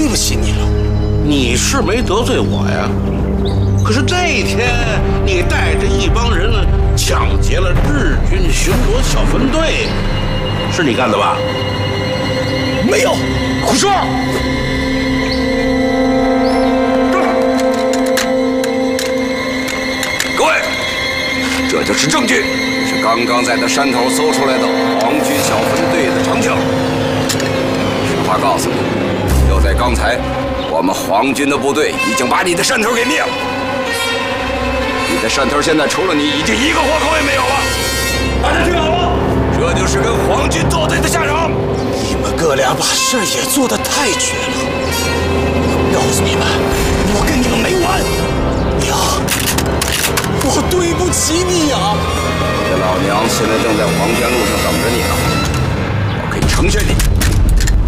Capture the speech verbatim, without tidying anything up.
对不起你了。 你是没得罪我呀，可是那天你带着一帮人抢劫了日军巡逻小分队，是你干的吧？ 没有， 胡说！ 各位，这就是证据，是刚刚在那山头搜出来的皇军小分队的长枪。实话告诉你，就在刚才，我们皇军的部队已经把你的山头给灭了。你的山头现在除了你，已经一个活口也没有了。大家听好了，这就是跟皇军作对的下场。 你们哥俩把事也做得太绝了。我告诉你们，我跟你们没完！娘，我对不起你呀！ 你的老娘现在正在黄泉路上等着你呢，我可以成全你。